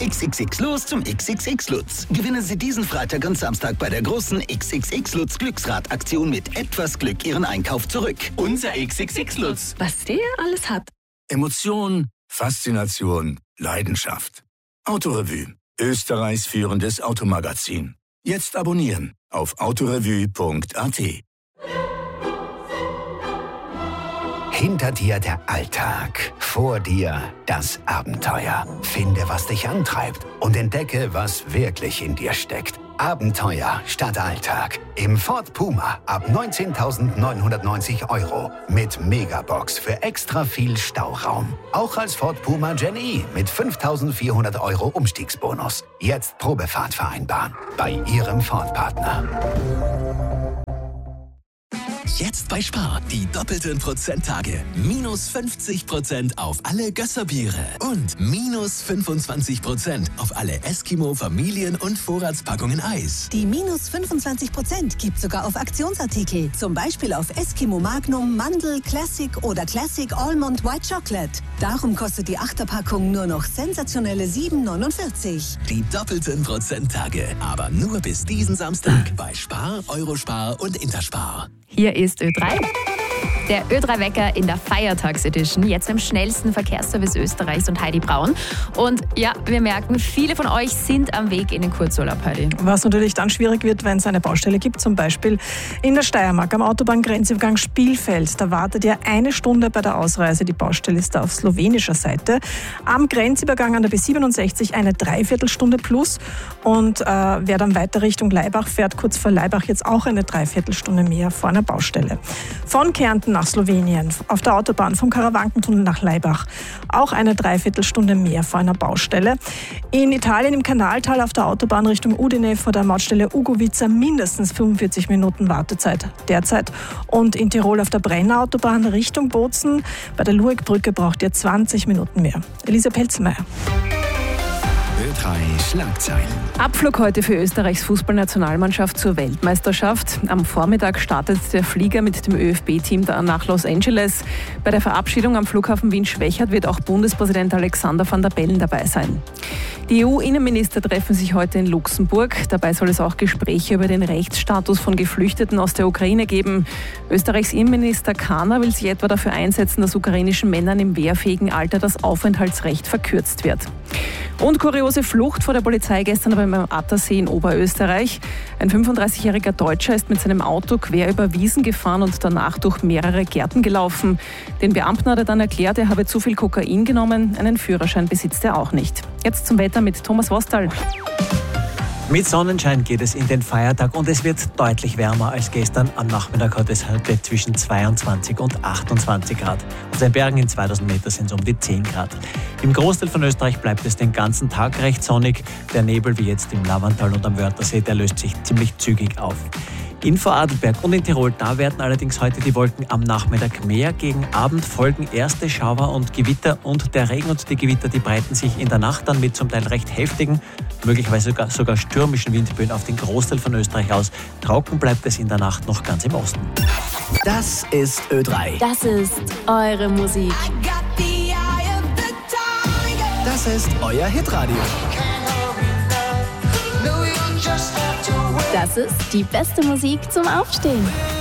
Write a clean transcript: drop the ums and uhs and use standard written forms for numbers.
XXX los zum XXX Lutz. Gewinnen Sie diesen Freitag und Samstag bei der großen XXX Lutz Glücksrad-Aktion mit etwas Glück Ihren Einkauf zurück. Unser XXX Lutz. Was der alles hat. Emotion, Faszination, Leidenschaft. Autorevue, Österreichs führendes Automagazin. Jetzt abonnieren auf autorevue.at. Hinter dir der Alltag, vor dir das Abenteuer. Finde, was dich antreibt und entdecke, was wirklich in dir steckt. Abenteuer statt Alltag. Im Ford Puma ab 19.990 € mit Megabox für extra viel Stauraum. Auch als Ford Puma Gen E mit 5.400 € Umstiegsbonus. Jetzt Probefahrt vereinbaren bei Ihrem Ford-Partner. Jetzt bei Spar die doppelten Prozenttage. Minus 50% auf alle Gösserbiere und minus 25% auf alle Eskimo Familien- und Vorratspackungen Eis. Die minus 25% gibt sogar auf Aktionsartikel. Zum Beispiel auf Eskimo Magnum, Mandel, Classic oder Classic Almond White Chocolate. Darum kostet die Achterpackung nur noch sensationelle 7,49. Die doppelten Prozenttage. Aber nur bis diesen Samstag bei Spar, Eurospar und Interspar. Hier ist Ö3. Der Ö3-Wecker in der Feiertags-Edition, jetzt im schnellsten Verkehrsservice Österreichs und Heidi Braun. Und ja, wir merken, viele von euch sind am Weg in den Kurzurlaub, Heidi. Was natürlich dann schwierig wird, wenn es eine Baustelle gibt, zum Beispiel in der Steiermark am Autobahngrenzübergang Spielfeld. Da wartet ja 1 Stunde bei der Ausreise. Die Baustelle ist da auf slowenischer Seite. Am Grenzübergang an der B67 eine Dreiviertelstunde plus. Und wer dann weiter Richtung Laibach fährt, kurz vor Laibach jetzt auch eine Dreiviertelstunde mehr vor einer Baustelle. Von Kärnten nach Slowenien, auf der Autobahn vom Karawankentunnel nach Laibach. Auch eine Dreiviertelstunde mehr vor einer Baustelle. In Italien im Kanaltal auf der Autobahn Richtung Udine vor der Mautstelle Ugovica mindestens 45 Minuten Wartezeit derzeit. Und in Tirol auf der Brenner Autobahn Richtung Bozen bei der Luegbrücke braucht ihr 20 Minuten mehr. Elisa Pelzmeier. Ö3 Schlagzeilen. Abflug heute für Österreichs Fußballnationalmannschaft zur Weltmeisterschaft. Am Vormittag startet der Flieger mit dem ÖFB-Team nach Los Angeles. Bei der Verabschiedung am Flughafen Wien-Schwechat wird auch Bundespräsident Alexander Van der Bellen dabei sein. Die EU-Innenminister treffen sich heute in Luxemburg. Dabei soll es auch Gespräche über den Rechtsstatus von Geflüchteten aus der Ukraine geben. Österreichs Innenminister Kahner will sich etwa dafür einsetzen, dass ukrainischen Männern im wehrfähigen Alter das Aufenthaltsrecht verkürzt wird. Und kuriose Flucht vor der Polizei gestern beim Attersee in Oberösterreich. Ein 35-jähriger Deutscher ist mit seinem Auto quer über Wiesen gefahren und danach durch mehrere Gärten gelaufen. Den Beamten hat er dann erklärt, er habe zu viel Kokain genommen. Einen Führerschein besitzt er auch nicht. Jetzt zum Wetter mit Thomas Wostal. Mit Sonnenschein geht es in den Feiertag und es wird deutlich wärmer als gestern. Am Nachmittag hat es heute zwischen 22 und 28 Grad. Auf den Bergen in 2000 Meter sind es um die 10 Grad. Im Großteil von Österreich bleibt es den ganzen Tag recht sonnig. Der Nebel, wie jetzt im Lavantal und am Wörthersee, der löst sich ziemlich zügig auf. In Vorarlberg und in Tirol, da werden allerdings heute die Wolken am Nachmittag mehr. Gegen Abend folgen erste Schauer und Gewitter und der Regen und die Gewitter, die breiten sich in der Nacht dann mit zum Teil recht heftigen, möglicherweise sogar stürmischen Windböen auf den Großteil von Österreich aus. Trocken bleibt es in der Nacht noch ganz im Osten. Das ist Ö3. Das ist eure Musik. Das ist euer Hitradio. Das ist die beste Musik zum Aufstehen.